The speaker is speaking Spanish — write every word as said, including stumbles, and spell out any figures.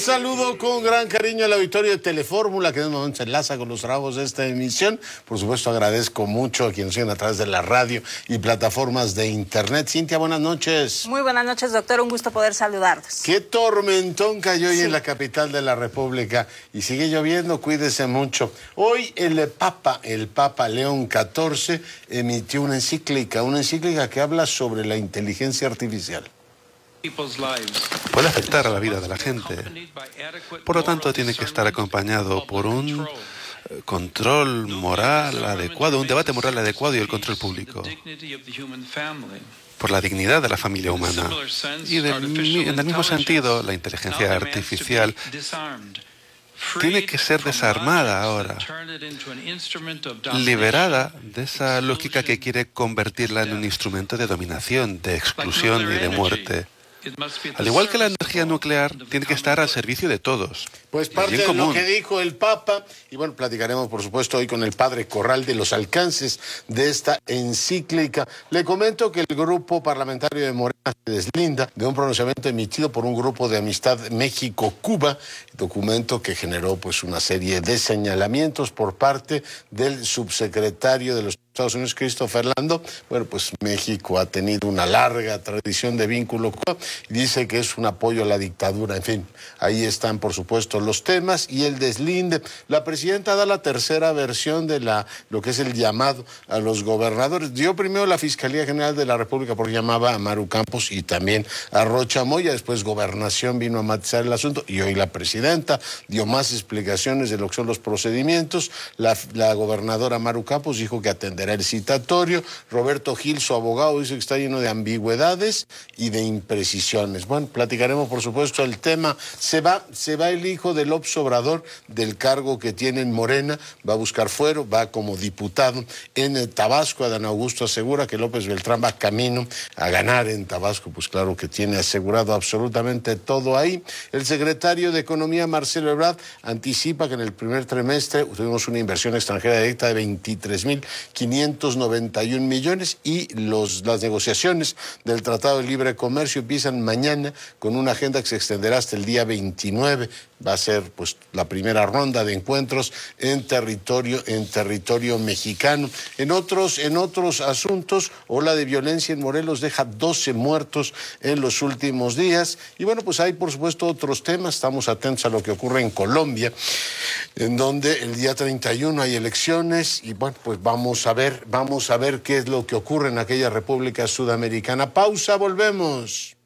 Saludo con gran cariño al auditorio de Telefórmula, que en un momento se enlaza con los trabajos de esta emisión. Por supuesto, agradezco mucho a quienes siguen a través de la radio y plataformas de internet. Cintia, buenas noches. Muy buenas noches, doctor. Un gusto poder saludarlos. Qué tormentón cayó hoy Sí. en la capital de la República y sigue lloviendo, cuídese mucho. Hoy el Papa, el Papa León catorce, emitió una encíclica, una encíclica que habla sobre la inteligencia artificial. Puede afectar a la vida de la gente. Por lo tanto, tiene que estar acompañado por un control moral adecuado, un debate moral adecuado y el control público, por la dignidad de la familia humana. Y de, en el mismo sentido, la inteligencia artificial tiene que ser desarmada ahora, liberada de esa lógica que quiere convertirla en un instrumento de dominación, de exclusión y de muerte. Al igual que la energía nuclear, tiene que estar al servicio de todos. Pues parte de lo que dijo el Papa, y bueno, platicaremos por supuesto hoy con el padre Corral de los alcances de esta encíclica. Le comento que el grupo parlamentario de Morena se deslinda de un pronunciamiento emitido por un grupo de amistad México-Cuba, documento que generó pues una serie de señalamientos por parte del subsecretario de los Estados Unidos, Christopher Lando. Bueno, pues México ha tenido una larga tradición de vínculo y dice que es un apoyo a la dictadura. En fin, ahí están por supuesto los temas y el deslinde. La presidenta da la tercera versión de la lo que es el llamado a los gobernadores. Dio primero la Fiscalía General de la República porque llamaba a Maru Campos y también a Rocha Moya. Después Gobernación vino a matizar el asunto y hoy la presidenta dio más explicaciones de lo que son los procedimientos. La, la gobernadora Maru Campos dijo que atenderá el citatorio. Roberto Gil, su abogado, dice que está lleno de ambigüedades y de imprecisiones. Bueno, platicaremos por supuesto el tema. Se va, se va el hijo de López Obrador del cargo que tiene en Morena, va a buscar fuero, va como diputado en Tabasco. Adán Augusto asegura que López Beltrán va camino a ganar en Tabasco, pues claro que tiene asegurado absolutamente todo ahí. El secretario de Economía, Marcelo Ebrard, anticipa que en el primer trimestre tuvimos una inversión extranjera directa de veintitrés mil quinientos noventa y un millones y los, las negociaciones del Tratado de Libre Comercio empiezan mañana con una agenda que se extenderá hasta el día veintinueve. Va a ser pues la primera ronda de encuentros en territorio en territorio mexicano. En otros en otros asuntos, ola de violencia en Morelos deja doce muertos en los últimos días. Y bueno, pues hay por supuesto otros temas. Estamos atentos a lo que ocurre en Colombia, en donde el día treinta y uno hay elecciones y bueno, pues vamos a ver, vamos a ver qué es lo que ocurre en aquella república sudamericana. Pausa, volvemos.